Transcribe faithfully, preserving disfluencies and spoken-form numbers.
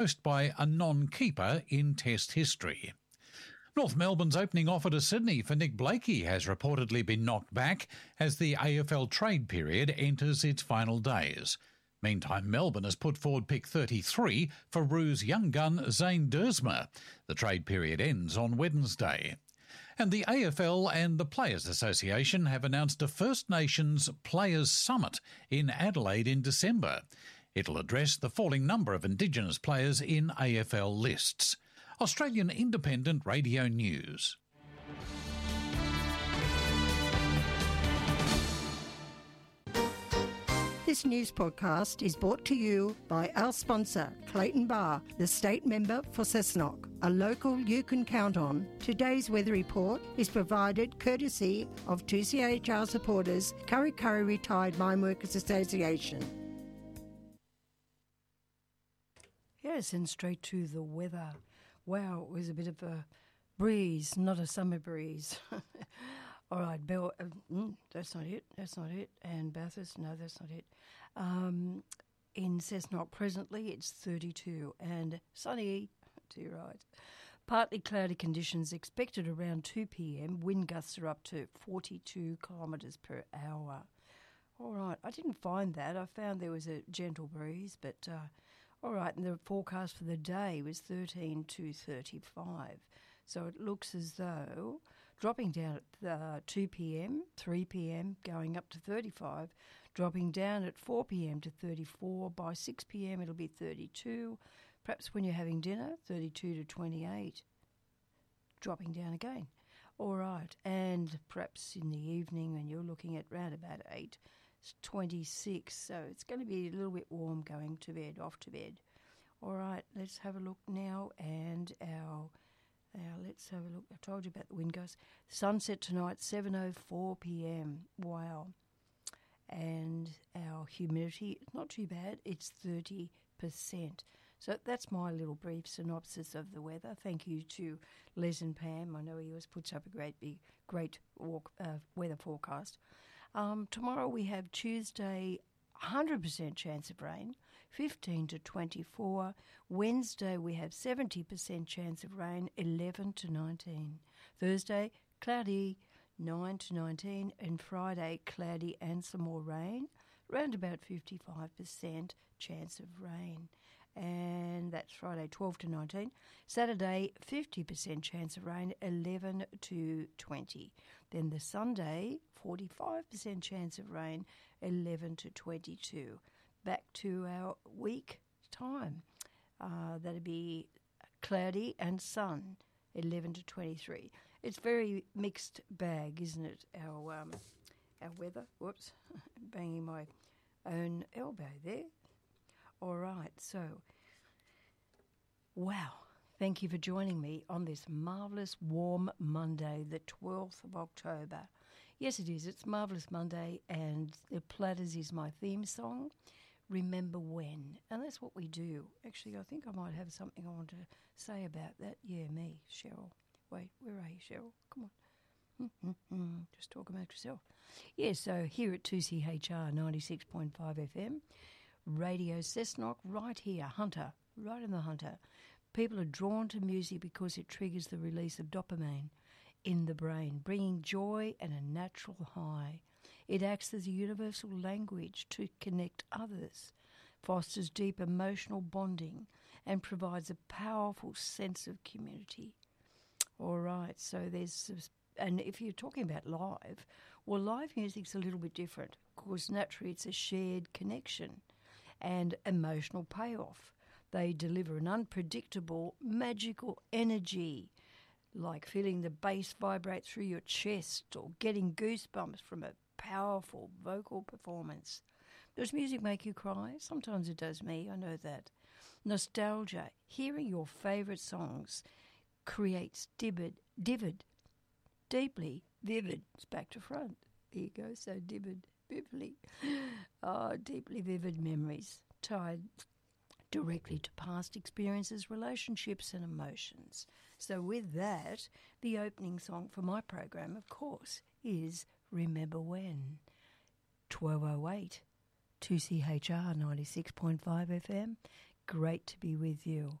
most by a non-keeper in Test history. North Melbourne's opening offer to Sydney for Nick Blakey has reportedly been knocked back as the A F L trade period enters its final days. Meantime, Melbourne has put forward pick thirty-three for Roos young gun Zane Dersma. The trade period ends on Wednesday. And the A F L and the Players Association have announced a First Nations Players Summit in Adelaide in December. It'll address the falling number of Indigenous players in A F L lists. Australian Independent Radio News. This news podcast is brought to you by our sponsor, Clayton Bar, the state member for Cessnock, a local you can count on. Today's weather report is provided courtesy of two C H R supporters, Kurri Kurri Retired Mine Workers Association. Yes, and straight to the weather. Wow, it was a bit of a breeze, not a summer breeze. All right, Bell, uh, mm, that's not it, that's not it. And Bathurst, no, that's not it. Um, in Cessnock presently, it's thirty-two and sunny to your right. Partly cloudy conditions expected around two p.m. Wind gusts are up to forty-two kilometres per hour. All right, I didn't find that. I found there was a gentle breeze, but uh, all right, and the forecast for the day was thirteen to thirty-five. So it looks as though dropping down at uh, two p.m, three p.m, going up to thirty-five, dropping down at four p.m. to thirty-four. By six p.m. it'll be thirty-two. Perhaps when you're having dinner, thirty-two to twenty-eight, dropping down again. All right, and perhaps in the evening when you're looking at round about eight, it's twenty-six. So it's going to be a little bit warm going to bed, off to bed. All right, let's have a look now and our... Now, let's have a look. I told you about the wind gusts. Sunset tonight, seven oh four p.m. Wow. And our humidity, not too bad. It's thirty percent. So that's my little brief synopsis of the weather. Thank you to Les and Pam. I know he always puts up a great big, great walk, uh, weather forecast. Um, tomorrow we have Tuesday, one hundred percent chance of rain, fifteen to twenty-four. Wednesday we have seventy percent chance of rain, eleven to nineteen. Thursday, cloudy, nine to nineteen. And Friday, cloudy and some more rain, around about fifty-five percent chance of rain. And that's Friday, twelve to nineteen. Saturday, fifty percent chance of rain, eleven to twenty. Then the Sunday, forty-five percent chance of rain, eleven to twenty-two. Back to our week time. Uh, that'd be cloudy and sun, eleven to twenty-three. It's very mixed bag, isn't it, our, um, our weather? Whoops, banging my own elbow there. All right, so, wow. Thank you for joining me on this marvellous warm Monday, the twelfth of October. Yes, it is. It's Marvellous Monday, and The Platters is my theme song, Remember When. And that's what we do. Actually, I think I might have something I want to say about that. Yeah, me, Cheryl. Wait, where are you, Cheryl? Come on. Mm-hmm. Just talk about yourself. Yeah, so here at two C H R ninety-six point five F M, Radio Cessnock, right here, Hunter, right in the Hunter. People are drawn to music because it triggers the release of dopamine in the brain, bringing joy and a natural high. It acts as a universal language to connect others, fosters deep emotional bonding, and provides a powerful sense of community. All right, so there's... And if you're talking about live, well, live music's a little bit different because naturally it's a shared connection and emotional payoff. They deliver an unpredictable, magical energy, like feeling the bass vibrate through your chest or getting goosebumps from a powerful vocal performance. Does music make you cry? Sometimes it does me, I know that. Nostalgia, hearing your favourite songs creates vivid, vivid, deeply vivid, it's back to front. There you go, so vivid, vividly. Oh, deeply vivid memories tied directly to past experiences, relationships and emotions. So with that, the opening song for my program, of course, is Remember When. twelve oh eight, two C H R ninety-six point five F M. great to be with you.